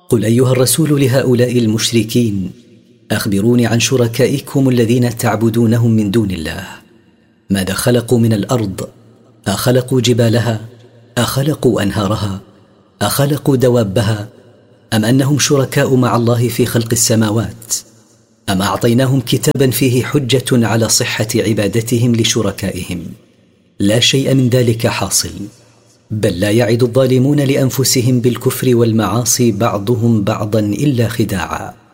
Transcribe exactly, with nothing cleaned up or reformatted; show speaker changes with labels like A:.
A: قل أيها الرسول لهؤلاء المشركين: أخبروني عن شركائكم الذين تعبدونهم من دون الله. ماذا خلقوا من الأرض؟ أخلقوا جبالها؟ أخلقوا أنهارها؟ أخلقوا دوابها؟ أم أنهم شركاء مع الله في خلق السماوات؟ أم أعطيناهم كتابا فيه حجة على صحة عبادتهم لشركائهم؟ لا شيء من ذلك حاصل، بل لا يعد الظالمون لأنفسهم بالكفر والمعاصي بعضهم بعضا إلا خداعا.